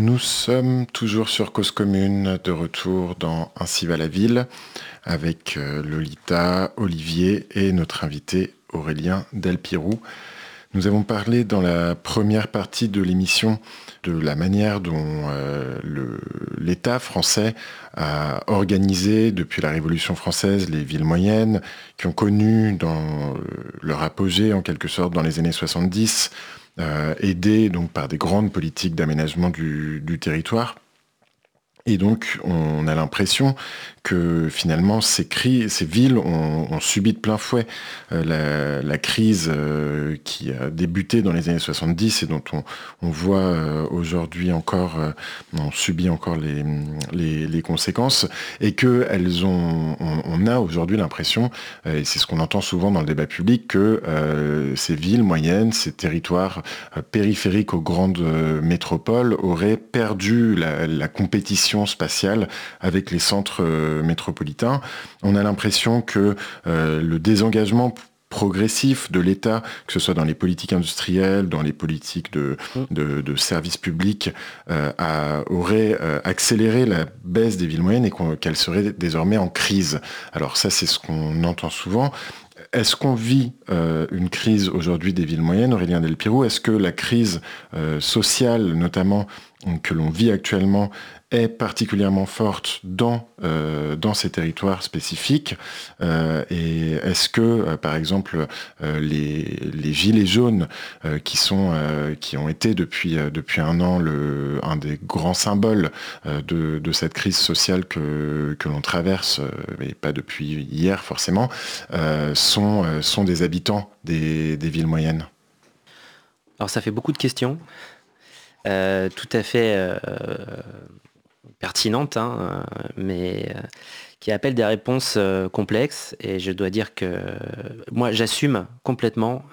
Nous sommes toujours sur Cause Commune, de retour dans Ainsi va la ville, avec Lolita, Olivier et notre invité Aurélien Delpirou. Nous avons parlé dans la première partie de l'émission de la manière dont l'État français a organisé depuis la Révolution française les villes moyennes, qui ont connu dans leur apogée en quelque sorte dans les années 70, aidées donc par des grandes politiques d'aménagement du territoire. Et donc, on a l'impression que finalement, ces villes ont subi de plein fouet la crise qui a débuté dans les années 70 et dont on voit aujourd'hui encore, on subit encore les conséquences, et que on a aujourd'hui l'impression, et c'est ce qu'on entend souvent dans le débat public, que ces villes moyennes, ces territoires périphériques aux grandes métropoles auraient perdu la compétition spatiale avec les centres métropolitains. On a l'impression que le désengagement progressif de l'État, que ce soit dans les politiques industrielles, dans les politiques de services publics, aurait accéléré la baisse des villes moyennes et qu'elles seraient désormais en crise. Alors ça, c'est ce qu'on entend souvent. Est-ce qu'on vit une crise aujourd'hui des villes moyennes, Aurélien Delpirou? Est-ce que la crise sociale, notamment, que l'on vit actuellement, est particulièrement forte dans ces territoires spécifiques, et est-ce que, par exemple, les gilets jaunes qui ont été depuis un an un des grands symboles de cette crise sociale que l'on traverse, mais pas depuis hier forcément, sont des habitants des villes moyennes? Alors ça fait beaucoup de questions, tout à fait pertinentes, mais qui appellent des réponses complexes. Et je dois dire que moi j'assume complètement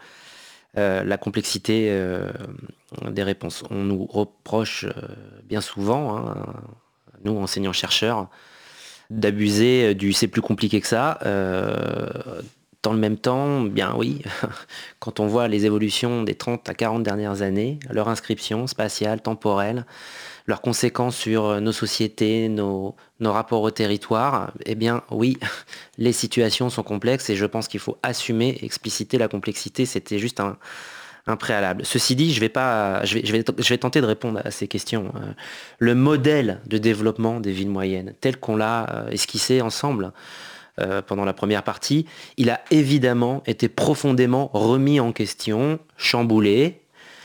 la complexité des réponses. On nous reproche bien souvent, nous enseignants-chercheurs, d'abuser du c'est plus compliqué que ça. Dans le même temps, bien oui, quand on voit les évolutions des 30 à 40 dernières années, leur inscription spatiale, temporelle, leurs conséquences sur nos sociétés, nos rapports au territoire, eh bien oui, les situations sont complexes et je pense qu'il faut assumer, expliciter la complexité. C'était juste un préalable. Ceci dit, je vais tenter de répondre à ces questions. Le modèle de développement des villes moyennes, tel qu'on l'a esquissé ensemble pendant la première partie, il a évidemment été profondément remis en question, chamboulé,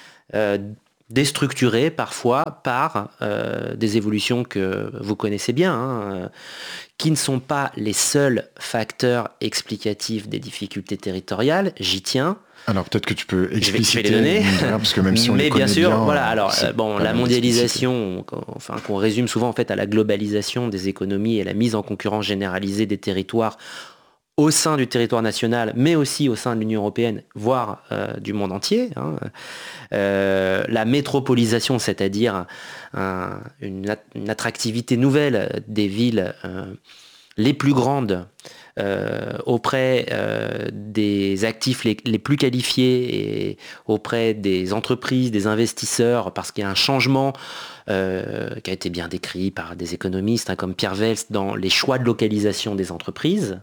déstructuré parfois par des évolutions que vous connaissez bien, qui ne sont pas les seuls facteurs explicatifs des difficultés territoriales, j'y tiens. Alors peut-être que tu peux Je vais expliciter, les donner, parce que même si on mais les bien connaît sûr, bien, voilà. Alors la mal d'expliciter. mondialisation, enfin qu'on résume souvent en fait à la globalisation des économies et la mise en concurrence généralisée des territoires au sein du territoire national, mais aussi au sein de l'Union européenne, voire du monde entier. La métropolisation, c'est-à-dire une attractivité nouvelle des villes les plus grandes auprès des actifs les plus qualifiés et auprès des entreprises, des investisseurs, parce qu'il y a un changement qui a été bien décrit par des économistes comme Pierre Welst dans les choix de localisation des entreprises.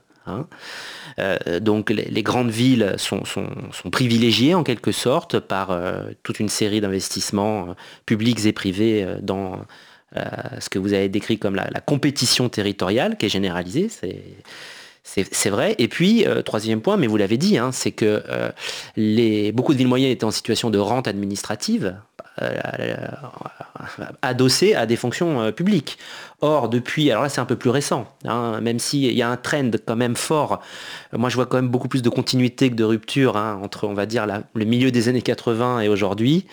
Donc les grandes villes sont privilégiées en quelque sorte par toute une série d'investissements publics et privés dans ce que vous avez décrit comme la compétition territoriale qui est généralisée. C'est vrai. Et puis, troisième point, mais vous l'avez dit, c'est que beaucoup de villes moyennes étaient en situation de rente administrative, adossées à des fonctions publiques. Or, depuis, alors là c'est un peu plus récent, même s'il y a un trend quand même fort, moi je vois quand même beaucoup plus de continuité que de rupture entre, on va dire, le milieu des années 80 et aujourd'hui.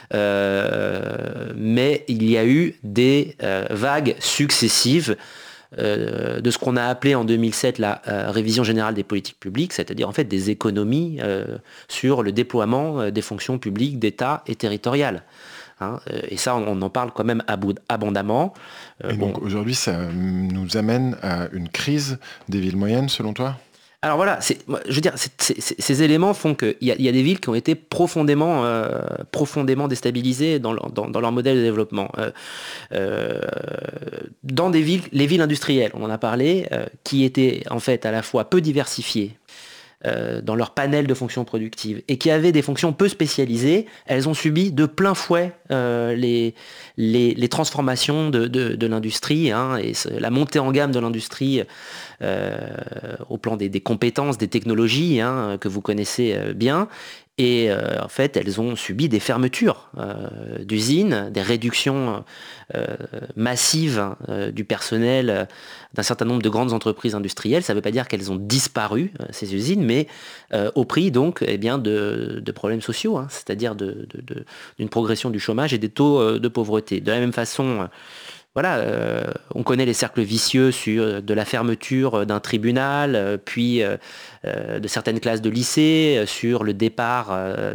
Mais il y a eu des vagues successives de ce qu'on a appelé en 2007 la révision générale des politiques publiques, c'est-à-dire en fait des économies sur le déploiement des fonctions publiques d'État et territoriales. Et ça, on en parle quand même abondamment. Et donc aujourd'hui, ça nous amène à une crise des villes moyennes, selon toi ? Alors voilà, je veux dire, ces éléments font qu'il y a des villes qui ont été profondément déstabilisées dans leur modèle de développement. Euh, dans les villes industrielles, on en a parlé, qui étaient en fait à la fois peu diversifiées dans leur panel de fonctions productives et qui avaient des fonctions peu spécialisées, elles ont subi de plein fouet les transformations de l'industrie, hein, et la montée en gamme de l'industrie au plan des compétences, des technologies, hein, que vous connaissez bien. Et en fait, elles ont subi des fermetures d'usines, des réductions massives du personnel d'un certain nombre de grandes entreprises industrielles. Ça ne veut pas dire qu'elles ont disparu, ces usines, mais au prix donc eh bien, de problèmes sociaux, hein, c'est-à-dire d'une progression du chômage et des taux de pauvreté. De la même façon, voilà, on connaît les cercles vicieux de la fermeture d'un tribunal, puis de certaines classes de lycée, sur le départ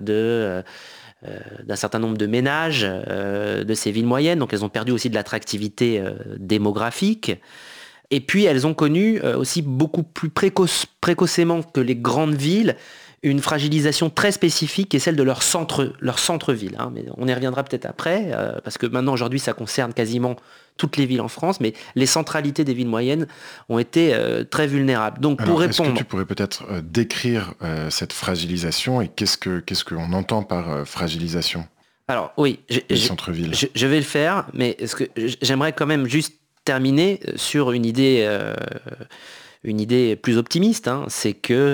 d'un certain nombre de ménages de ces villes moyennes. Donc elles ont perdu aussi de l'attractivité démographique. Et puis elles ont connu aussi beaucoup plus précocement que les grandes villes une fragilisation très spécifique qui est celle de leur centre-ville. Hein. Mais on y reviendra peut-être après, parce que maintenant aujourd'hui ça concerne quasiment toutes les villes en France, mais les centralités des villes moyennes ont été très vulnérables. Donc Alors, pour répondre... est-ce que tu pourrais peut-être décrire cette fragilisation et qu'est-ce qu'on entend par fragilisation Alors oui, des centres-villes? je vais le faire, mais j'aimerais quand même juste terminer sur une idée plus optimiste, hein, c'est que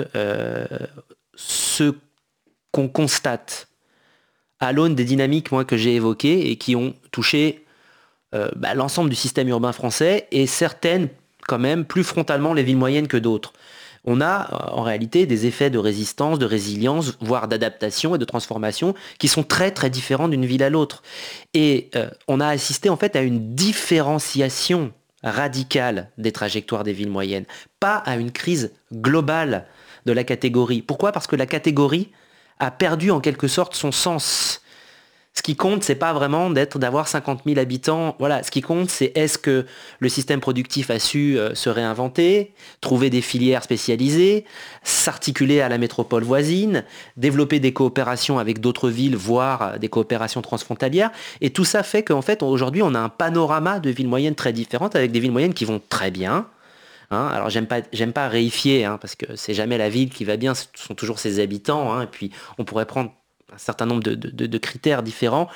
ce qu'on constate à l'aune des dynamiques moi, que j'ai évoquées et qui ont touché l'ensemble du système urbain français et certaines quand même plus frontalement les villes moyennes que d'autres. On a en réalité des effets de résistance, de résilience, voire d'adaptation et de transformation qui sont très très différents d'une ville à l'autre. Et on a assisté en fait à une différenciation radicale des trajectoires des villes moyennes, pas à une crise globale de la catégorie. Pourquoi ? Parce que la catégorie a perdu en quelque sorte son sens. Ce qui compte, c'est pas vraiment d'avoir 50 000 habitants. Voilà, ce qui compte, c'est est-ce que le système productif a su se réinventer, trouver des filières spécialisées, s'articuler à la métropole voisine, développer des coopérations avec d'autres villes, voire des coopérations transfrontalières. Et tout ça fait qu'en fait, aujourd'hui, on a un panorama de villes moyennes très différentes, avec des villes moyennes qui vont très bien. Hein, alors j'aime pas réifier, hein, parce que c'est jamais la ville qui va bien, ce sont toujours ses habitants. Hein, et puis on pourrait prendre un certain nombre de critères différents.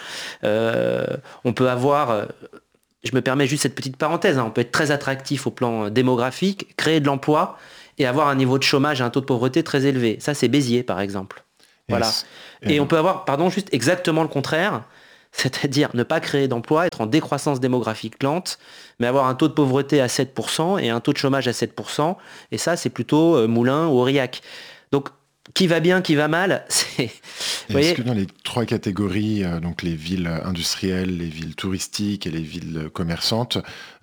On peut avoir, je me permets juste cette petite parenthèse, hein, on peut être très attractif au plan démographique, créer de l'emploi et avoir un niveau de chômage et un taux de pauvreté très élevé. Ça, c'est Béziers, par exemple. Voilà. Et on peut avoir, juste exactement le contraire, c'est-à-dire ne pas créer d'emploi, être en décroissance démographique lente, mais avoir un taux de pauvreté à 7% et un taux de chômage à 7%. Et ça, c'est plutôt Moulins ou Aurillac. Donc, qui va bien, qui va mal, c'est... Est-ce que dans les trois catégories, donc les villes industrielles, les villes touristiques et les villes commerçantes,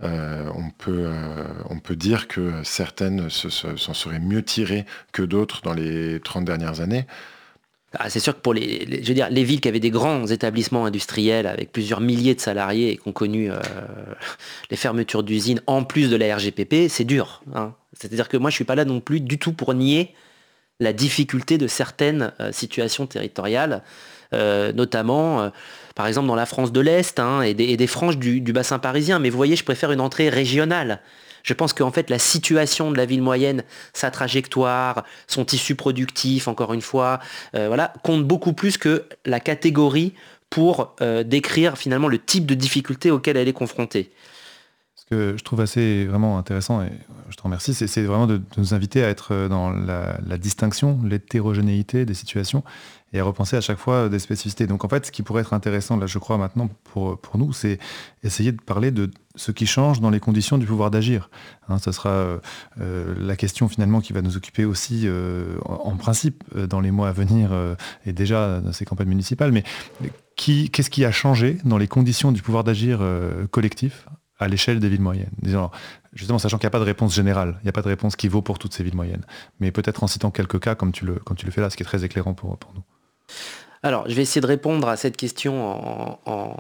on peut dire que certaines s'en seraient mieux tirées que d'autres dans les 30 dernières années? C'est sûr que pour les villes qui avaient des grands établissements industriels avec plusieurs milliers de salariés et qui ont connu les fermetures d'usines en plus de la RGPP, c'est dur. Hein. C'est-à-dire que moi, je suis pas là non plus du tout pour nier la difficulté de certaines situations territoriales, notamment, par exemple, dans la France de l'Est, hein, et des franges du bassin parisien. Mais vous voyez, je préfère une entrée régionale. Je pense qu'en fait, la situation de la ville moyenne, sa trajectoire, son tissu productif, encore une fois, compte beaucoup plus que la catégorie pour décrire finalement le type de difficulté auquel elle est confrontée. Ce que je trouve assez vraiment intéressant, et je te remercie, c'est vraiment de nous inviter à être dans la distinction, l'hétérogénéité des situations et à repenser à chaque fois des spécificités. Donc en fait, ce qui pourrait être intéressant, là je crois maintenant pour nous, c'est essayer de parler de ce qui change dans les conditions du pouvoir d'agir. Hein, ce sera la question finalement qui va nous occuper aussi en principe dans les mois à venir et déjà dans ces campagnes municipales. Mais qu'est-ce qui a changé dans les conditions du pouvoir d'agir collectif à l'échelle des villes moyennes? Disons, justement, sachant qu'il n'y a pas de réponse générale, il n'y a pas de réponse qui vaut pour toutes ces villes moyennes. Mais peut-être en citant quelques cas, comme tu le fais là, ce qui est très éclairant pour nous. Alors, je vais essayer de répondre à cette question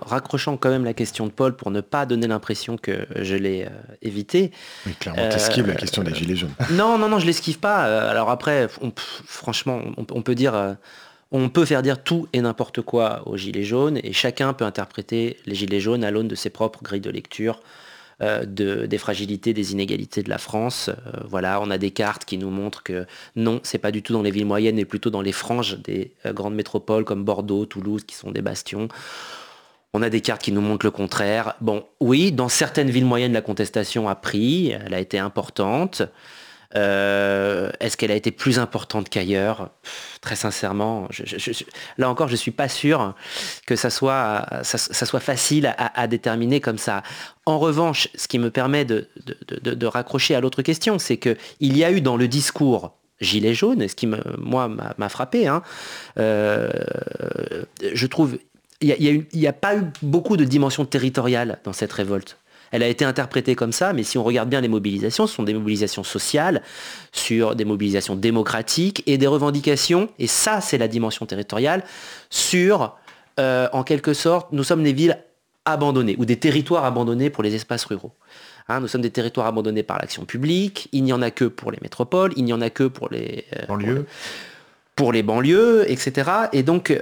raccrochant quand même la question de Paul pour ne pas donner l'impression que je l'ai évité. Oui, clairement, t'esquives la question des gilets jaunes. Non, je l'esquive pas. Alors après, franchement, on peut dire... on peut faire dire tout et n'importe quoi aux gilets jaunes et chacun peut interpréter les gilets jaunes à l'aune de ses propres grilles de lecture, des fragilités, des inégalités de la France. Voilà, on a des cartes qui nous montrent que non, c'est pas du tout dans les villes moyennes, mais plutôt dans les franges des grandes métropoles comme Bordeaux, Toulouse, qui sont des bastions. On a des cartes qui nous montrent le contraire. Bon, oui, dans certaines villes moyennes, la contestation a pris, elle a été importante. Est-ce qu'elle a été plus importante qu'ailleurs ? Très sincèrement, là encore, je ne suis pas sûr que ça soit facile à déterminer comme ça. En revanche, ce qui me permet de raccrocher à l'autre question, c'est qu'il y a eu dans le discours Gilets jaunes, et ce qui m'a frappé, je trouve, il n'y a pas eu beaucoup de dimension territoriale dans cette révolte. Elle a été interprétée comme ça, mais si on regarde bien les mobilisations, ce sont des mobilisations sociales, sur des mobilisations démocratiques et des revendications, et ça c'est la dimension territoriale, sur, en quelque sorte, nous sommes des villes abandonnées, ou des territoires abandonnés pour les espaces ruraux. Nous sommes des territoires abandonnés par l'action publique, il n'y en a que pour les métropoles, il n'y en a que pour les... banlieues. Pour les banlieues, etc. Et donc,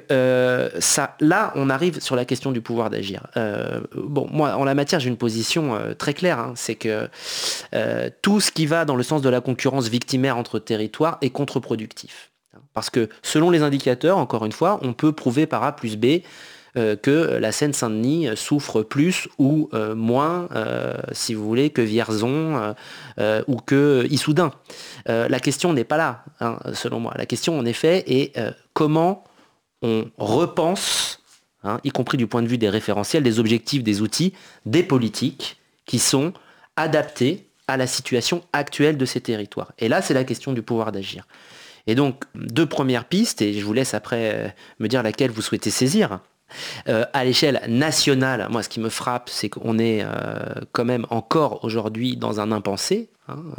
là, on arrive sur la question du pouvoir d'agir. Moi, en la matière, j'ai une position très claire. C'est que tout ce qui va dans le sens de la concurrence victimaire entre territoires est contre-productif. Parce que, selon les indicateurs, encore une fois, on peut prouver par A plus B que la Seine-Saint-Denis souffre plus ou moins, si vous voulez, que Vierzon ou que Issoudun. La question n'est pas là, selon moi. La question, en effet, est comment on repense, y compris du point de vue des référentiels, des objectifs, des outils, des politiques qui sont adaptés à la situation actuelle de ces territoires. Et là, c'est la question du pouvoir d'agir. Et donc, deux premières pistes, et je vous laisse après me dire laquelle vous souhaitez saisir. À l'échelle nationale, moi ce qui me frappe, c'est qu'on est quand même encore aujourd'hui dans un impensé.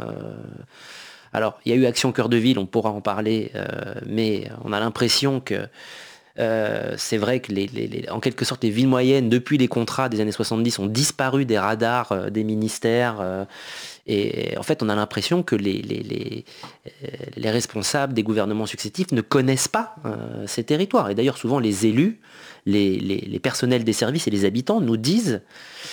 Alors, il y a eu Action Cœur de Ville, on pourra en parler, mais on a l'impression que c'est vrai que en quelque sorte les villes moyennes, depuis les contrats des années 70, ont disparu des radars des ministères. Et en fait, on a l'impression que les responsables des gouvernements successifs ne connaissent pas ces territoires. Et d'ailleurs, souvent, les élus, les personnels des services et les habitants nous disent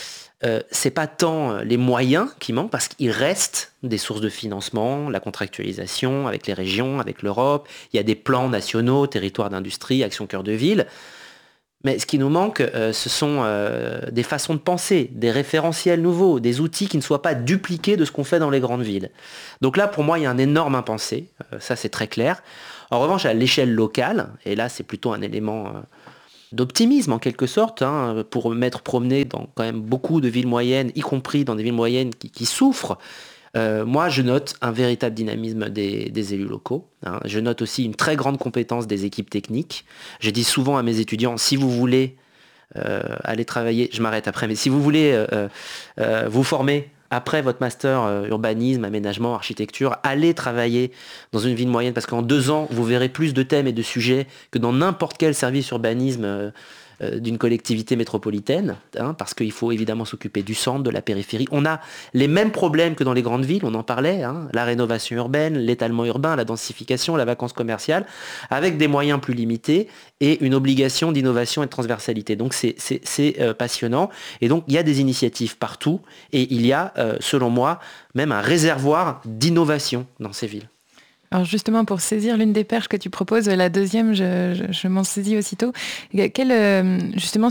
c'est pas tant les moyens qui manquent, parce qu'il reste des sources de financement, la contractualisation avec les régions, avec l'Europe, il y a des plans nationaux, territoires d'industrie, Action Cœur de Ville. Mais ce qui nous manque, ce sont des façons de penser, des référentiels nouveaux, des outils qui ne soient pas dupliqués de ce qu'on fait dans les grandes villes. Donc là, pour moi, il y a un énorme impensé, ça c'est très clair. En revanche, à l'échelle locale, et là c'est plutôt un élément d'optimisme en quelque sorte, pour m'être promené dans quand même beaucoup de villes moyennes, y compris dans des villes moyennes qui souffrent. Moi, je note un véritable dynamisme des élus locaux. Je note aussi une très grande compétence des équipes techniques. Je dis souvent à mes étudiants, si vous voulez aller travailler, je m'arrête après, mais si vous voulez vous former après votre master urbanisme, aménagement, architecture, allez travailler dans une ville moyenne, parce qu'en 2 ans, vous verrez plus de thèmes et de sujets que dans n'importe quel service urbanisme d'une collectivité métropolitaine, parce qu'il faut évidemment s'occuper du centre, de la périphérie. On a les mêmes problèmes que dans les grandes villes, on en parlait, la rénovation urbaine, l'étalement urbain, la densification, la vacance commerciale, avec des moyens plus limités et une obligation d'innovation et de transversalité. Donc c'est passionnant. Et donc il y a des initiatives partout, et il y a, selon moi, même un réservoir d'innovation dans ces villes. Alors justement, pour saisir l'une des perches que tu proposes, la deuxième, je m'en saisis aussitôt. Justement,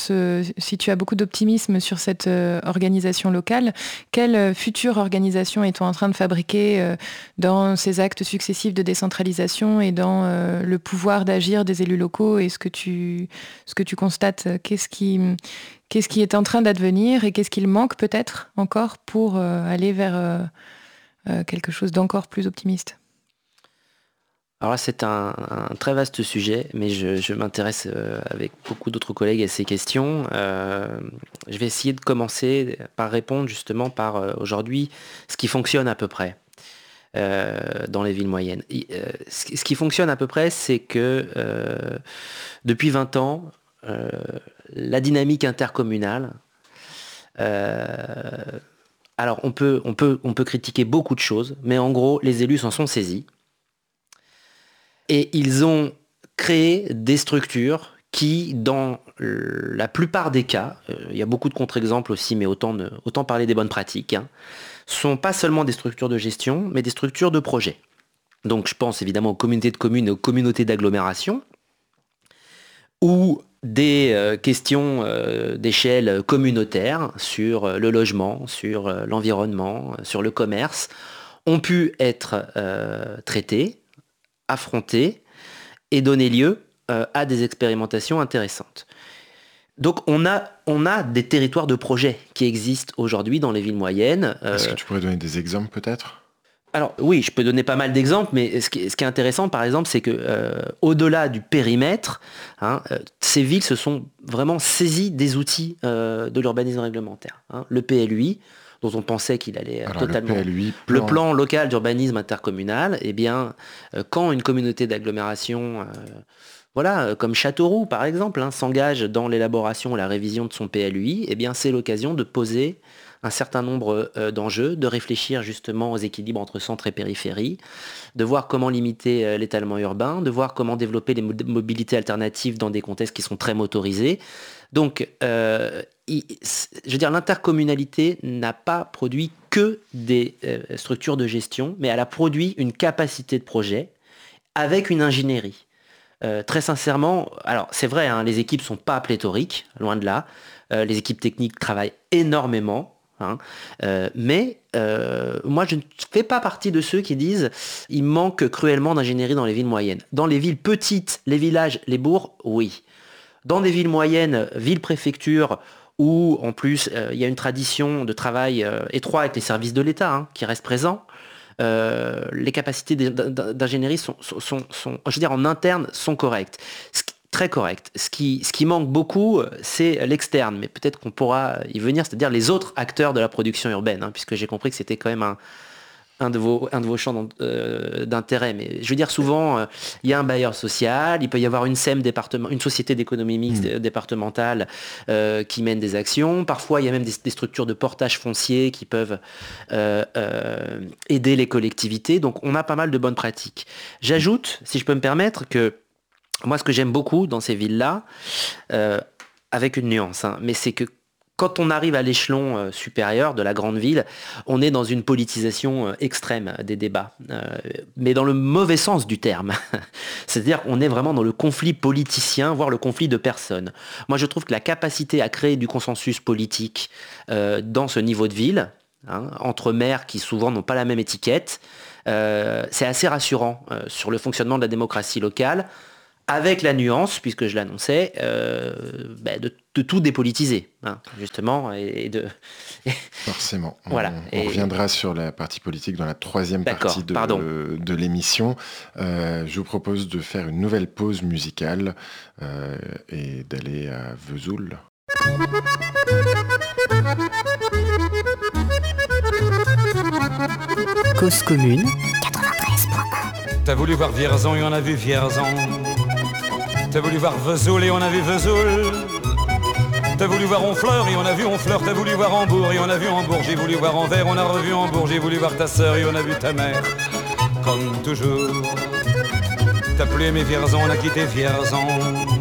si tu as beaucoup d'optimisme sur cette organisation locale, quelle future organisation es-tu en train de fabriquer dans ces actes successifs de décentralisation et dans le pouvoir d'agir des élus locaux, et ce que tu constates, qu'est-ce qui est en train d'advenir et qu'est-ce qu'il manque peut-être encore pour aller vers quelque chose d'encore plus optimiste ? Alors là, c'est un très vaste sujet, mais je m'intéresse avec beaucoup d'autres collègues à ces questions. Je vais essayer de commencer par répondre justement par aujourd'hui ce qui fonctionne à peu près dans les villes moyennes. Ce qui fonctionne à peu près, c'est que depuis 20 ans, la dynamique intercommunale. Alors on peut critiquer beaucoup de choses, mais en gros, les élus s'en sont saisis. Et ils ont créé des structures qui, dans la plupart des cas, il y a beaucoup de contre-exemples aussi, mais autant parler des bonnes pratiques, sont pas seulement des structures de gestion, mais des structures de projet. Donc je pense évidemment aux communautés de communes et aux communautés d'agglomération, ou des questions d'échelle communautaire sur le logement, sur l'environnement, sur le commerce, ont pu être traitées, affrontées et donner lieu à des expérimentations intéressantes. Donc on a des territoires de projet qui existent aujourd'hui dans les villes moyennes. Est-ce que tu pourrais donner des exemples peut-être ? Alors oui, je peux donner pas mal d'exemples, mais ce qui est intéressant par exemple, c'est que au-delà du périmètre, ces villes se sont vraiment saisies des outils de l'urbanisme réglementaire. Le PLUI, dont on pensait qu'il allait totalement... Le plan local d'urbanisme intercommunal, eh bien, quand une communauté d'agglomération... comme Châteauroux, par exemple, s'engage dans l'élaboration et la révision de son PLUI, eh bien, c'est l'occasion de poser un certain nombre d'enjeux, de réfléchir justement aux équilibres entre centre et périphérie, de voir comment limiter l'étalement urbain, de voir comment développer les mobilités alternatives dans des contextes qui sont très motorisés. Donc, l'intercommunalité n'a pas produit que des structures de gestion, mais elle a produit une capacité de projet avec une ingénierie. Très sincèrement, alors c'est vrai, les équipes sont pas pléthoriques, loin de là. Les équipes techniques travaillent énormément, mais moi je ne fais pas partie de ceux qui disent il manque cruellement d'ingénierie dans les villes moyennes. Dans les villes petites, les villages, les bourgs, oui. Dans des villes moyennes, villes-préfectures, où en plus il y a une tradition de travail étroit avec les services de l'État qui restent présents. Les capacités d'ingénierie sont, je veux dire, en interne, sont correctes. Très correctes. Ce qui manque beaucoup, c'est l'externe, mais peut-être qu'on pourra y venir, c'est-à-dire les autres acteurs de la production urbaine, puisque j'ai compris que c'était quand même un de vos champs d'intérêt. Mais je veux dire, souvent, il y a un bailleur social, il peut y avoir une SEM une société d'économie mixte départementale qui mène des actions. Parfois, il y a même des structures de portage foncier qui peuvent aider les collectivités. Donc, on a pas mal de bonnes pratiques. J'ajoute, si je peux me permettre, que moi, ce que j'aime beaucoup dans ces villes-là, avec une nuance, mais c'est que quand on arrive à l'échelon supérieur de la grande ville, on est dans une politisation extrême des débats, mais dans le mauvais sens du terme. C'est-à-dire qu'on est vraiment dans le conflit politicien, voire le conflit de personnes. Moi, je trouve que la capacité à créer du consensus politique dans ce niveau de ville, entre maires qui souvent n'ont pas la même étiquette, c'est assez rassurant sur le fonctionnement de la démocratie locale, avec la nuance, puisque je l'annonçais, de tout dépolitiser, justement, et de... Forcément. Voilà. On reviendra sur la partie politique dans la troisième partie de l'émission. Je vous propose de faire une nouvelle pause musicale et d'aller à Vesoul. Cause commune 93.1. T'as voulu voir Vierzon et on a vu Vierzon. T'as voulu voir Vesoul et on a vu Vesoul. T'as voulu voir Honfleur et on a vu Honfleur. T'as voulu voir Hambourg et on a vu Hambourg. J'ai voulu voir Anvers, on a revu Hambourg. J'ai voulu voir ta sœur et on a vu ta mère. Comme toujours. T'as plus aimé Vierzon, on a quitté Vierzon.